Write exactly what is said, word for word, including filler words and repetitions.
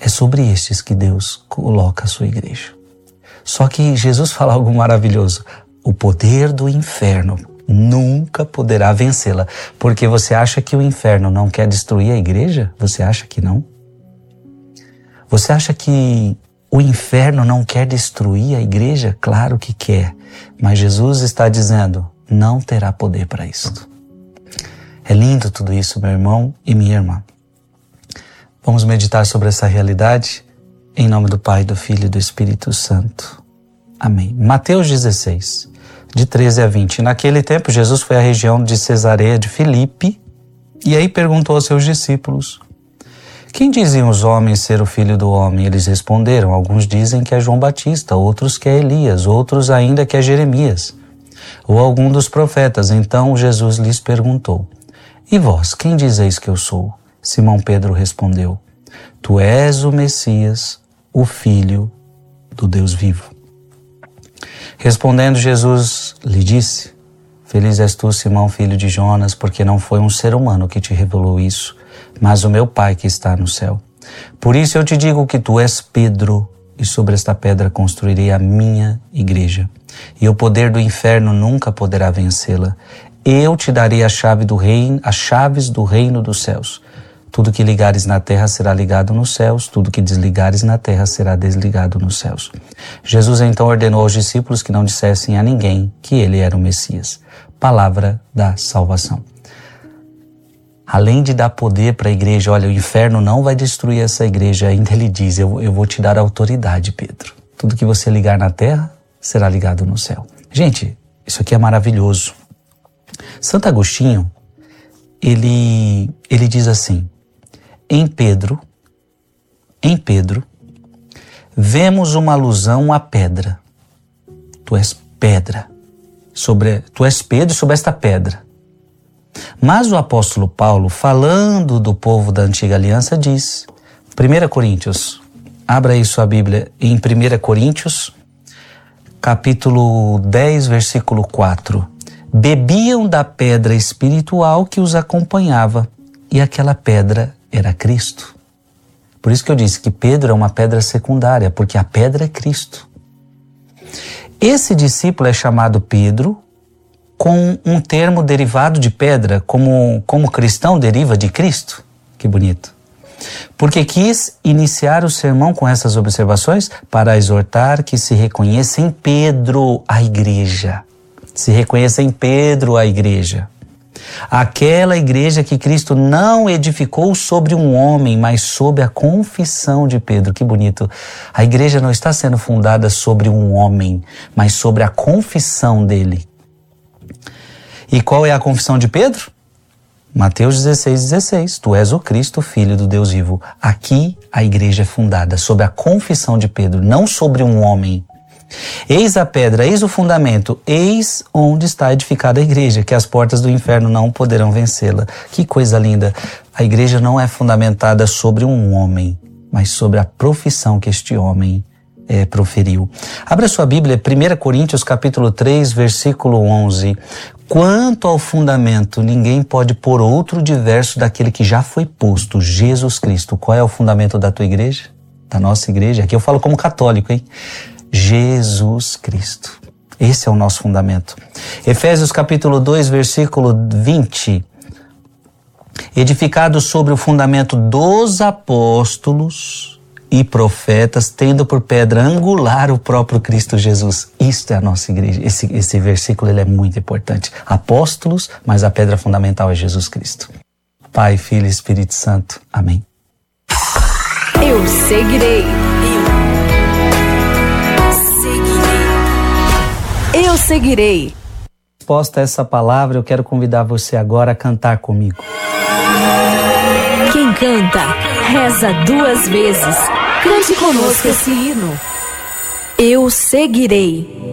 É sobre estes que Deus coloca a sua igreja. Só que Jesus fala algo maravilhoso. O poder do inferno nunca poderá vencê-la. Porque você acha que o inferno não quer destruir a igreja? Você acha que não? Você acha que o inferno não quer destruir a igreja? Claro que quer. Mas Jesus está dizendo, não terá poder para isso. É lindo tudo isso, meu irmão e minha irmã. Vamos meditar sobre essa realidade? Em nome do Pai, do Filho e do Espírito Santo. Amém. Mateus dezesseis, de treze a vinte. Naquele tempo, Jesus foi à região de Cesareia de Filipe e aí perguntou aos seus discípulos, quem diziam os homens ser o Filho do Homem? Eles responderam, alguns dizem que é João Batista, outros que é Elias, outros ainda que é Jeremias, ou algum dos profetas. Então Jesus lhes perguntou, e vós, quem dizeis que eu sou? Simão Pedro respondeu, tu és o Messias, o Filho do Deus vivo. Respondendo Jesus lhe disse, feliz és tu, Simão, filho de Jonas, porque não foi um ser humano que te revelou isso, mas o meu Pai que está no céu. Por isso eu te digo que tu és Pedro, e sobre esta pedra construirei a minha igreja, e o poder do inferno nunca poderá vencê-la. Eu te darei a chave do reino, as chaves do reino dos céus. Tudo que ligares na terra será ligado nos céus, tudo que desligares na terra será desligado nos céus. Jesus então ordenou aos discípulos que não dissessem a ninguém que ele era o Messias. Palavra da salvação. Além de dar poder para a igreja, olha, o inferno não vai destruir essa igreja, ainda ele diz, eu, eu vou te dar autoridade, Pedro. Tudo que você ligar na terra será ligado no céu. Gente, isso aqui é maravilhoso. Santo Agostinho, ele, ele diz assim, em Pedro, em Pedro, vemos uma alusão à pedra. Tu és pedra, sobre, tu és Pedro sobre esta pedra. Mas o apóstolo Paulo, falando do povo da antiga aliança, diz, primeira Coríntios, abra aí sua Bíblia em primeira Coríntios, capítulo dez, versículo quatro. Bebiam da pedra espiritual que os acompanhava, e aquela pedra era Cristo. Por isso que eu disse que Pedro é uma pedra secundária, porque a pedra é Cristo. Esse discípulo é chamado Pedro, com um termo derivado de pedra, como, como cristão deriva de Cristo. Que bonito. Porque quis iniciar o sermão com essas observações para exortar que se reconheça em Pedro a igreja. Se reconheça em Pedro a igreja. Aquela igreja que Cristo não edificou sobre um homem, mas sobre a confissão de Pedro. Que bonito. A igreja não está sendo fundada sobre um homem, mas sobre a confissão dele. E qual é a confissão de Pedro? Mateus dezesseis, dezesseis. Tu és o Cristo, Filho do Deus vivo. Aqui a igreja é fundada sobre a confissão de Pedro, não sobre um homem. Eis a pedra, eis o fundamento, eis onde está edificada a igreja, que as portas do inferno não poderão vencê-la. Que coisa linda! A igreja não é fundamentada sobre um homem, mas sobre a profissão que este homem é, proferiu. Abra sua Bíblia, primeira Coríntios capítulo três, versículo onze. Quanto ao fundamento, ninguém pode pôr outro diverso daquele que já foi posto, Jesus Cristo. Qual é o fundamento da tua igreja? Da nossa igreja? Aqui eu falo como católico, hein? Jesus Cristo. Esse é o nosso fundamento. Efésios capítulo dois, versículo vinte. Edificado sobre o fundamento dos apóstolos e profetas, tendo por pedra angular o próprio Cristo Jesus. Isto é a nossa igreja. Esse, esse versículo ele é muito importante. Apóstolos, mas a pedra fundamental é Jesus Cristo. Pai, Filho e Espírito Santo. Amém. Eu seguirei. Eu seguirei. Eu seguirei. Posta essa palavra, eu quero convidar você agora a cantar comigo. Quem canta, reza duas vezes. Cante conosco esse hino. Eu seguirei.